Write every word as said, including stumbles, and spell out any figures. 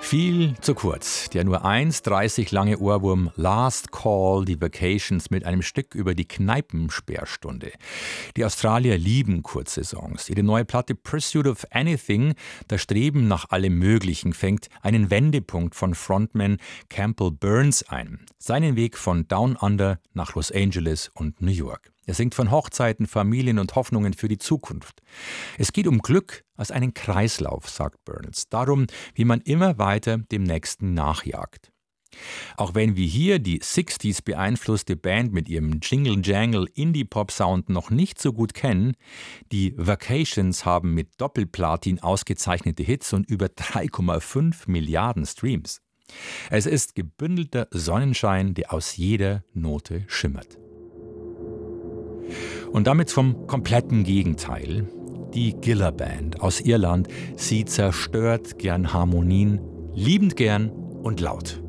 Viel zu kurz. Der nur eins dreißig lange Ohrwurm Last Call, die Vacations mit einem Stück über die Kneipensperrstunde. Die Australier lieben kurze Songs. Ihre neue Platte Pursuit of Anything, das Streben nach allem Möglichen, fängt einen Wendepunkt von Frontman Campbell Burns ein. Seinen Weg von Down Under nach Los Angeles und New York. Er singt von Hochzeiten, Familien und Hoffnungen für die Zukunft. Es geht um Glück als einen Kreislauf, sagt Burns. Darum, wie man immer weiter dem Nächsten nachjagt. Auch wenn wir hier die sechziger beeinflusste Band mit ihrem Jingle-Jangle-Indie-Pop-Sound noch nicht so gut kennen, die Vacations haben mit Doppelplatin ausgezeichnete Hits und über drei Komma fünf Milliarden Streams. Es ist gebündelter Sonnenschein, der aus jeder Note schimmert. Und damit vom kompletten Gegenteil. Die Giller Band aus Irland. Sie zerstört gern Harmonien, liebend gern und laut.